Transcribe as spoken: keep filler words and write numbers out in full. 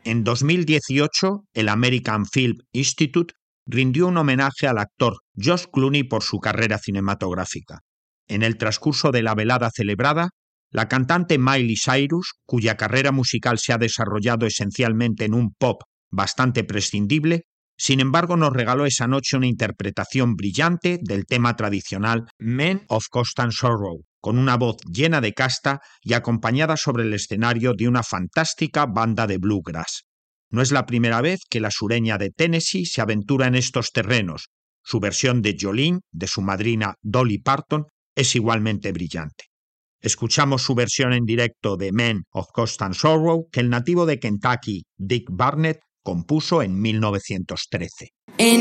En dos mil dieciocho, el American Film Institute rindió un homenaje al actor George Clooney por su carrera cinematográfica. En el transcurso de la velada celebrada, la cantante Miley Cyrus, cuya carrera musical se ha desarrollado esencialmente en un pop bastante prescindible, sin embargo nos regaló esa noche una interpretación brillante del tema tradicional Men of Constant Sorrow, con una voz llena de casta y acompañada sobre el escenario de una fantástica banda de bluegrass. No es la primera vez que la sureña de Tennessee se aventura en estos terrenos. Su versión de Jolene, de su madrina Dolly Parton, es igualmente brillante. Escuchamos su versión en directo de Men of Constant Sorrow, que el nativo de Kentucky, Dick Barnett, compuso en mil novecientos trece. En